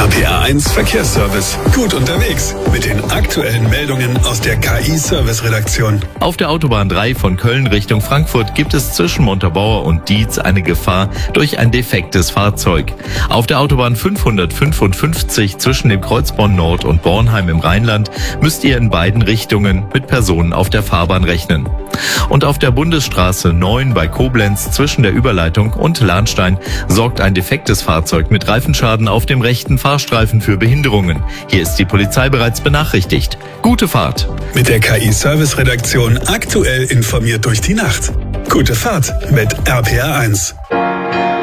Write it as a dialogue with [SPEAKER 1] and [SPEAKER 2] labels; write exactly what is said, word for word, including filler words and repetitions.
[SPEAKER 1] R P R eins Verkehrsservice. Gut unterwegs mit den aktuellen Meldungen aus der K I-Service-Redaktion.
[SPEAKER 2] Auf der Autobahn drei von Köln Richtung Frankfurt gibt es zwischen Montabaur und Dietz eine Gefahr durch ein defektes Fahrzeug. Auf der Autobahn fünfhundertfünfundfünfzig zwischen dem Kreuz Bonn Nord und Bornheim im Rheinland müsst ihr in beiden Richtungen mit Personen auf der Fahrbahn rechnen. Und auf der Bundesstraße neun bei Koblenz zwischen der Überleitung und Lahnstein sorgt ein defektes Fahrzeug mit Reifenschaden auf dem rechten Fahrstreifen für Behinderungen. Hier ist die Polizei bereits benachrichtigt. Gute Fahrt.
[SPEAKER 1] Mit der K I-Service-Redaktion aktuell informiert durch die Nacht. Gute Fahrt mit R P R eins.